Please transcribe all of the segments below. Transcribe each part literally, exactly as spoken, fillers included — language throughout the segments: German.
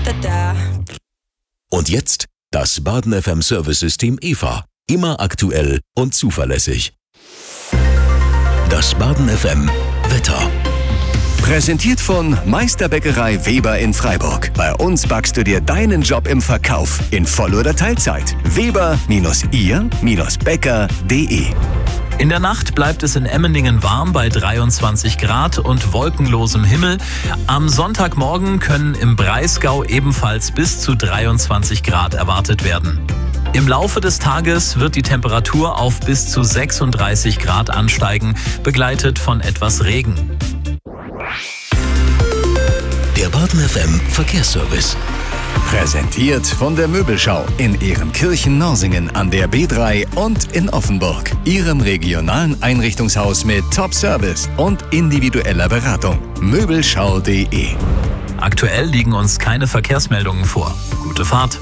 Und jetzt das Baden F M Service-System E V A. Immer aktuell und zuverlässig. Das Baden F M Wetter. Präsentiert von Meisterbäckerei Weber in Freiburg. Bei uns backst du dir deinen Job im Verkauf in Voll- oder Teilzeit. Weber ihr Bäcker punkt de. In der Nacht bleibt es in Emmendingen warm bei dreiundzwanzig Grad und wolkenlosem Himmel. Am Sonntagmorgen können im Breisgau ebenfalls bis zu dreiundzwanzig Grad erwartet werden. Im Laufe des Tages wird die Temperatur auf bis zu sechsunddreißig Grad ansteigen, begleitet von etwas Regen. Der Baden F M Verkehrsservice. Präsentiert von der Möbelschau in Ehrenkirchen-Norsingen an der B drei und in Offenburg. Ihrem regionalen Einrichtungshaus mit Top-Service und individueller Beratung. Möbelschau punkt de. Aktuell liegen uns keine Verkehrsmeldungen vor. Gute Fahrt.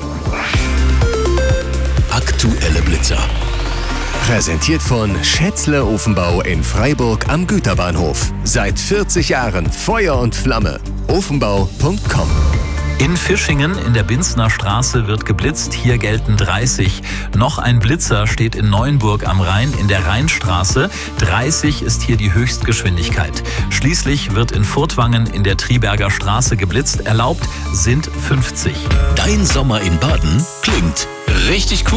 Aktuelle Blitzer. Präsentiert von Schätzler Ofenbau in Freiburg am Güterbahnhof. Seit vierzig Jahren Feuer und Flamme. ofenbau punkt com. In Fischingen in der Binzner Straße wird geblitzt, hier gelten dreißig. Noch ein Blitzer steht in Neuenburg am Rhein in der Rheinstraße. dreißig ist hier die Höchstgeschwindigkeit. Schließlich wird in Furtwangen in der Triberger Straße geblitzt, erlaubt sind fünfzig. Dein Sommer in Baden klingt richtig cool.